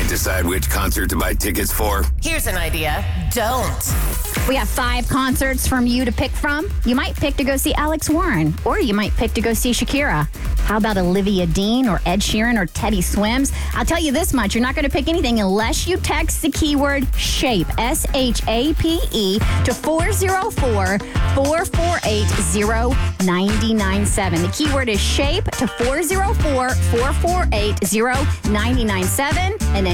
decide which concert to buy tickets for? Here's an idea. Don't. We have 5 concerts from you to pick from. You might pick to go see Alex Warren, or you might pick to go see Shakira. How about Olivia Dean or Ed Sheeran or Teddy Swims? I'll tell you this much. You're not going to pick anything unless you text the keyword SHAPE, SHAPE, to 404-448-0997. The keyword is SHAPE to 404-448-0997. And then